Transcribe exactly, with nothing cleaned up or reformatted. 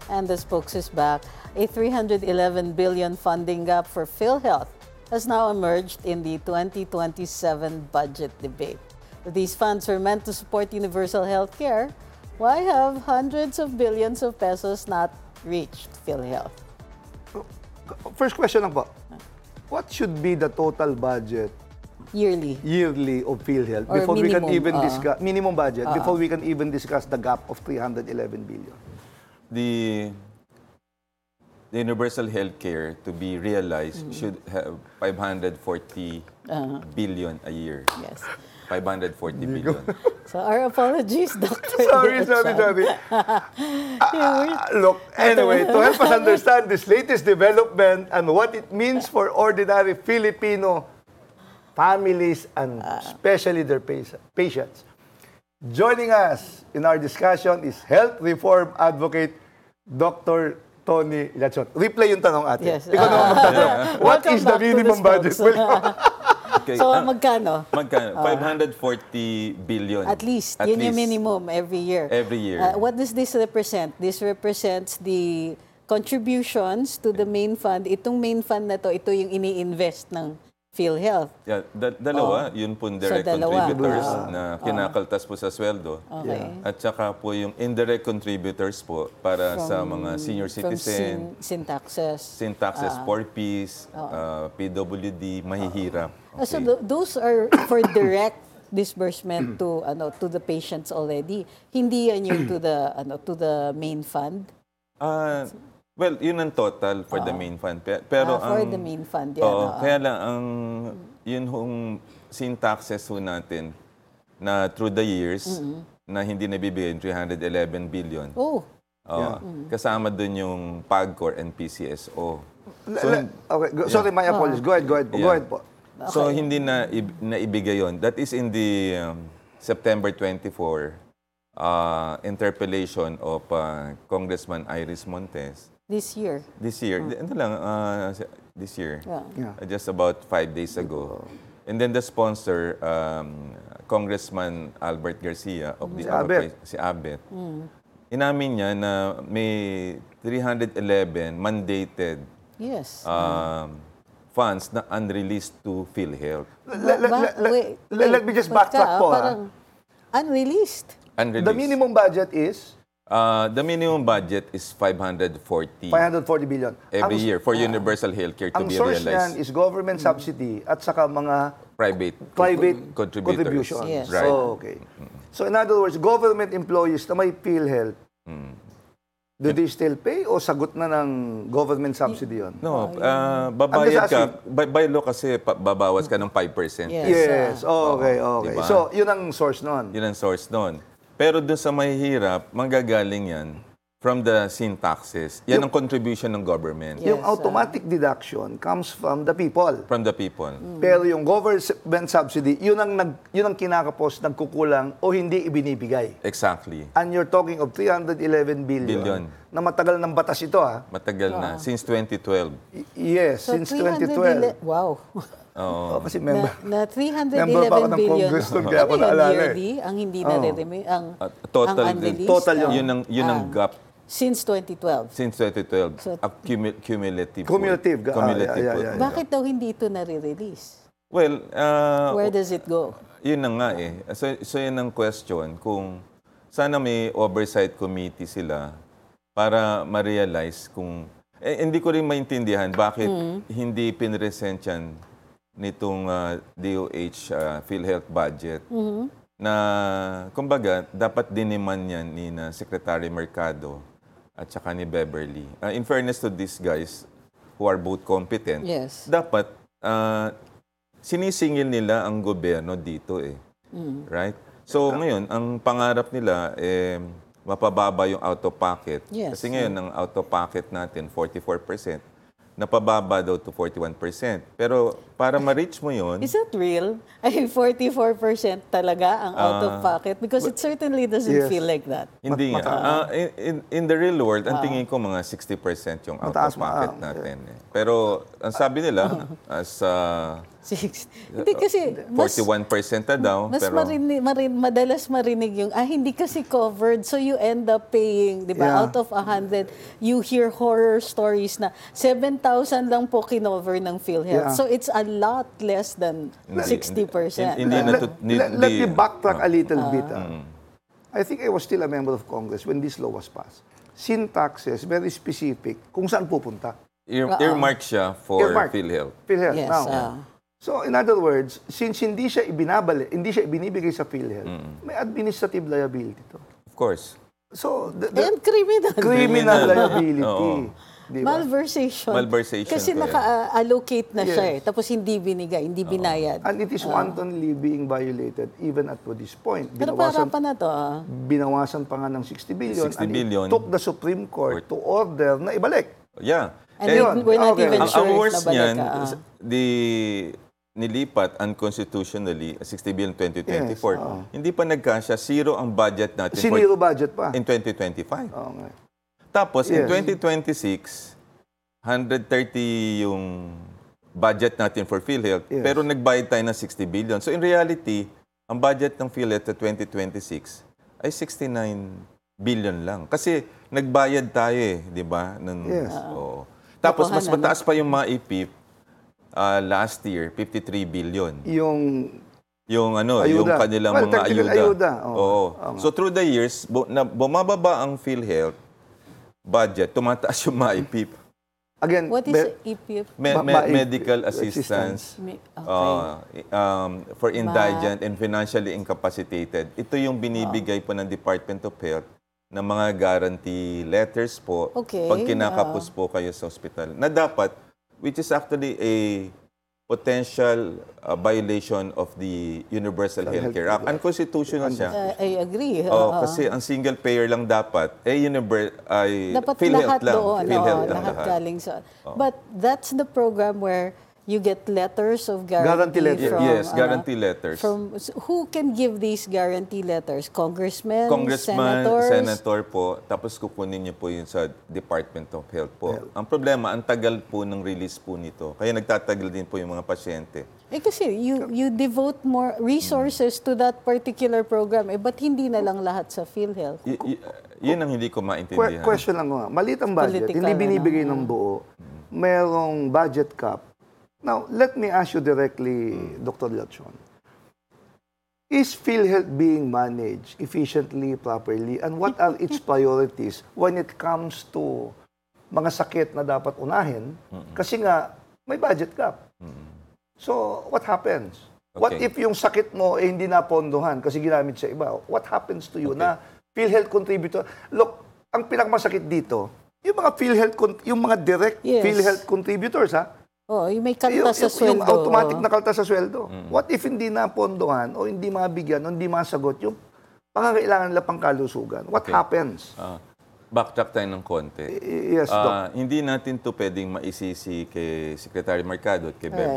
And the spokes is back. A three hundred eleven billion funding gap for PhilHealth has now emerged in the twenty twenty-seven budget debate. If these funds were meant to support universal health care, why have hundreds of billions of pesos not reached PhilHealth? First question lang po. What should be the total budget Yearly. yearly of PhilHealth Or before we can minimum, even uh, discuss minimum budget uh, before we can even discuss the gap of three hundred eleven billion? The, the universal health care to be realized Mm-hmm. should have five hundred forty Uh-huh. billion a year. Yes. five hundred forty billion. So our apologies, Doctor Sorry, sorry, sorry. Ah, look, anyway, to help us understand this latest development and what it means for ordinary Filipino families and especially their pa- patients, joining us in our discussion is health reform advocate Doctor Tony Lacson. Replay yung tanong ate. Yes. Ikaw naman magtatanong. What Welcome is the back to the minimum budget? spokes. Okay, So ah, magkano? magkano? five hundred forty billion. At least, At yun yung least. minimum every year. Every year. Uh, what does this represent? This represents the contributions to the main fund. Itong main fund na to, ito yung ini-invest ng PhilHealth. Yeah, da- dalawa, yun po direct So, dalawa. contributors Ah. na kinakaltas po sa sweldo. Okay. At saka po yung indirect contributors po para sa mga senior From citizen, sin, sin taxes. sin taxes, four Ps, uh, P W D, mahihirap. Uh, So Okay. th- those are for direct disbursement to ano to the patients already. Hindi yan yung to the ano to the main fund. Ah, well, yun ang total for the main fund. Pe- Pero Ah, for ang, the main fund yan. Oo, oo. kaya lang ang yun hong sin taxes ho natin na through the years na hindi nabibigay yung three hundred eleven billion. Oh, Oo, kasama dun yung PAGCOR and P C S O. Le- So, le- okay, go- sorry, my apologies. Go ahead, go ahead po. Go Yeah. ahead po. So hindi na ib- naibigay yon. That is in the um, September twenty-fourth uh, interpellation of uh, Congressman Iris Montes this year. this year. Ano lang, uh, this year. Yeah. Yeah. Uh, just about five days ago. And then the sponsor, um, Congressman Albert Garcia of the Si Abet. Abet. Si Abet. Inamin niya na may three hundred eleven mandated Yes. um, funds na unreleased to PhilHealth. Le- le- Ba- le- wait, le- let me just wait backtrack ka, po, ah. parang unreleased. Unreleased. The minimum budget is Uh, the minimum budget is five hundred forty five hundred forty billion. every Ang- year for universal healthcare to Ang be source niyan realized. is government subsidy at saka mga Private private contributors. contributions. Yes. Right. So, okay. So, in other words, government employees na may PhilHealth, do they still pay o sagot na ng government subsidy yun? No, uh, babayad I'm just ka. By, by law kasi pa- babawas ka ng five percent. Yes. Yes. Okay, okay. Diba? So, yun ang source nun. Yun ang source doon. Pero doon sa mahihirap, manggagaling yan from the sin taxes. Yan ang contribution ng government. Yeah. Yung Yes, ah. automatic deduction comes from the people. From the people. Pero yung government subsidy, yun ang, nag, yun ang kinakapos, nagkukulang o hindi ibinibigay. Exactly. And you're talking of three hundred eleven billion, Billion. na matagal ng batas ito, ah. Matagal na. Since twenty twelve. Y- Yes, So since three hundred twenty twelve. ele- Wow. Oo. Oh, kasi na, member. na three hundred Member pa ako eleven ng billion. Congress doon, kaya ako Ano yun, naalala eh. yearly? Ang hindi na re ang, At total, ang unreleased? total yun. ah, Yun ang, yun ang ah, gap Since twenty twelve. since twenty twelve. So- Accumu- cumulative. po. Cumulative. Ah, Cumulative yeah, yeah, po. yeah, yeah. Bakit daw hindi ito nare-release? Well, uh, Where does it go? yun na nga eh. So, so yun ang question kung sana may oversight committee sila para ma-realize kung... Eh, hindi ko rin maintindihan bakit hindi pinresent yan nitong uh, D O H uh, PhilHealth budget na, kumbaga, dapat diniman yan ni na Secretary Mercado at saka ni Beverly. Uh, in fairness to these guys who are both competent, Yes. dapat uh, sinisingil nila ang gobyerno dito eh. Right? So ngayon, ang pangarap nila eh mapababa yung out of pocket. Yes. Kasi ngayon ang out of pocket natin forty-four percent. Napababa daw to forty-one percent. Pero para ma-reach mo yun, Is that real? Ay, forty-four percent talaga ang out of pocket? Because it certainly doesn't Yes. feel like that. hindi nga. Ah, in, in, in the real world, ang tingin ko mga sixty percent yung out Mataas of pocket ma- ah, natin. eh. Pero ang sabi nila, as uh, Six. Hindi kasi, mas, forty-one percent na daw. mas pero marinig, marin, madalas marinig yung, ah, hindi kasi covered, so you end up paying, di ba, Yeah. out of one hundred, you hear horror stories na seven thousand lang po kinover ng PhilHealth. Yeah. So it's a lot less than Hindi- sixty percent. hindi na let, to- hindi- let, let me hindi- backtrack a little bit. ah. Mm. I think I was still a member of Congress when this law was passed. Sin taxes, very specific, kung saan pupunta. Ear, earmark siya for Earmark. PhilHealth. PhilHealth. Yes. Now, ah. so in other words, since hindi siya ibinabalik, hindi siya ibinibigay sa PhilHealth, may administrative liability to. Of course. So, the, the And criminal. criminal Criminal. liability. Oo. Di ba? Malversation. Malversation Kasi po yan. naka-allocate na siya eh. Yes. Tapos hindi binigay, hindi binayad. And it is wantonly being violated even at to this point. Pero Binawasan, para pa na to, ah. binawasan pa nga ng sixty billion. sixty and billion. it took the Supreme Court to order na ibalik. Yeah. And Eh, we- we're not okay. even ang, sure ang if worst nabalik niyan, ka. ah. di nilipat unconstitutionally, sixty billion twenty twenty-four. Yes, oo. Hindi pa nagkasya, zero ang budget natin for, Siniro budget pa. in twenty twenty-five. Oo nga. Tapos, in Yes. twenty twenty-six, one hundred thirty yung budget natin for PhilHealth, Yes. pero nagbayad tayo ng sixty billion. So, in reality, ang budget ng PhilHealth sa twenty twenty-six ay sixty-nine billion lang. Kasi nagbayad tayo eh, di ba? Ng, Yes. oo. Tapos, mas Lokohan, ano? mataas pa yung maipip uh, last year, fifty-three billion. Yung Yung ano, Ayuda. yung kanilang Well, mga technical ayuda. ayuda. Oo. Oo. Oo nga. So through the years, bu- na, bumababa ang PhilHealth budget, tumataas yung maipip. again, What is be- E P F? Me- Ma- me- maip- medical assistance. assistance Me- okay. uh, um, for indigent and financially incapacitated. Ito yung binibigay po ng Department of Health ng mga guarantee letters po Okay, pag kinakapos po kayo sa hospital. Na dapat, which is actually a potential uh, violation of the Universal Healthcare Act. Unconstitutional siya. Uh, I agree. Oh, Oo. kasi ang single payer lang dapat, eh, univer- ay Dapat PhilHealth lahat lang. doon. PhilHealth oo, lang lahat lahat. galing sa... But that's the program where you get letters of guarantee, Guarantee letter. from... Yes, ano, guarantee letters. From, who can give these guarantee letters? Congressmen? Congressman, senators? senator po, tapos kukunin niyo po yun sa Department of Health po. Ang problema, ang tagal po ng release po nito. Kaya nagtatagal din po yung mga pasyente. Eh kasi you you devote more resources to that particular program. Eh, ba't hindi na lang lahat sa PhilHealth? Y- y- yun ang hindi ko que- maintindihan. question lang ko nga. Maliit ang budget, Political, hindi binibigay ano. ng buo. Merong budget cap. Now, let me ask you directly, Doctor Lachon. Is PhilHealth being managed efficiently, properly, and what are its priorities when it comes to mga sakit na dapat unahin? Kasi nga, may budget cap. So, what happens? What Okay. if yung sakit mo eh, hindi napondohan kasi ginamit sa iba? What happens to you na PhilHealth contributor? Look, ang pinakamasakit dito, yung mga PhilHealth, con- yung mga direct Yes. PhilHealth contributors, ha? Oh, yung may Yung, kalta sa yung- sweldo. yung automatic oh. na kalta sa sweldo. What if hindi napondohan o hindi mabigyan o hindi masagot yung pangangailangan nila pang kalusugan? What Okay. happens? Ah, backtrack tayo ng konti. Y- Yes, Doc. Ah, hindi natin to pwedeng maisisi kay Secretary Mercado at kay Beb